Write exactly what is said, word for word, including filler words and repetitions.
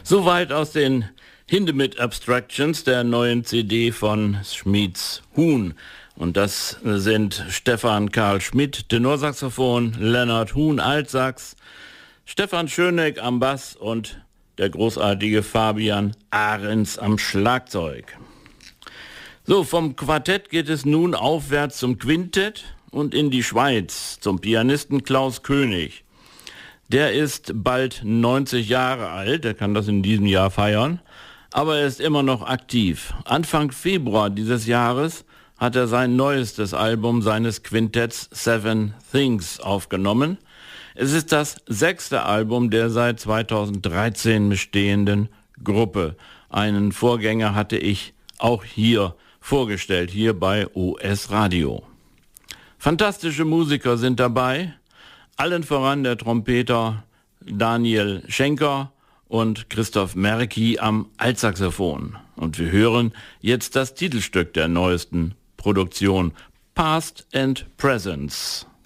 Soweit aus den Hindemith Abstractions, der neuen C D von Schmieds Huhn. Und das sind Stefan Karl Schmidt, Tenorsaxophon, Lennart Huhn, Altsax, Stefan Schöneck am Bass und der großartige Fabian Ahrens am Schlagzeug. So, vom Quartett geht es nun aufwärts zum Quintett und in die Schweiz, zum Pianisten Klaus König. Der ist bald neunzig Jahre alt, er kann das in diesem Jahr feiern, aber er ist immer noch aktiv. Anfang Februar dieses Jahres hat er sein neuestes Album seines Quintetts Seven Things aufgenommen. Es ist das sechste Album der seit zweitausenddreizehn bestehenden Gruppe. Einen Vorgänger hatte ich auch hier vorgestellt, hier bei O S Radio. Fantastische Musiker sind dabei, allen voran der Trompeter Daniel Schenker und Christoph Merki am Altsaxophon. Und wir hören jetzt das Titelstück der neuesten Produktion, Past and Presence.